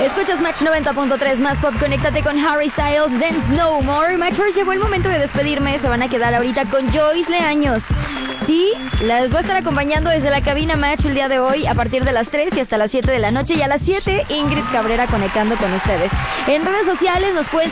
Escuchas Match 90.3 más pop, conéctate con Harry Styles, Dance No More. Matchers, llegó el momento de despedirme, se van a quedar ahorita con Joyce Leaños. Sí, las voy a estar acompañando desde la cabina Match el día de hoy a partir de las 3 y hasta las 7 de la noche, y a las 7 Ingrid Cabrera conectando con ustedes. En redes sociales nos pueden